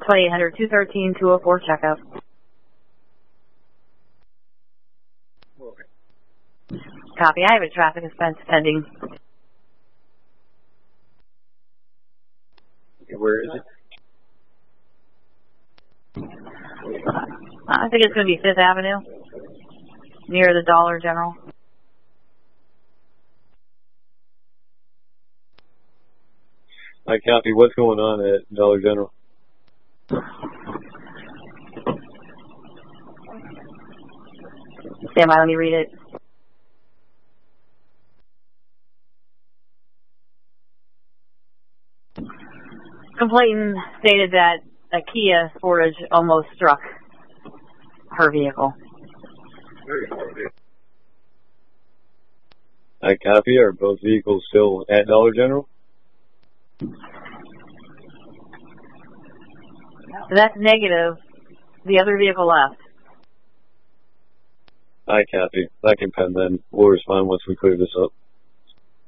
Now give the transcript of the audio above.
2800-213-204 checkup. Copy. I have a traffic offense pending. Okay, where is it? I think it's going to be 5th Avenue, near the Dollar General. I copy. What's going on at Dollar General? Stand by, let me read it. Complainant stated that a Kia Sportage almost struck her vehicle. I copy. Are both vehicles still at Dollar General? So that's negative. The other vehicle left. I copy. I can pen then. We'll respond once we clear this up.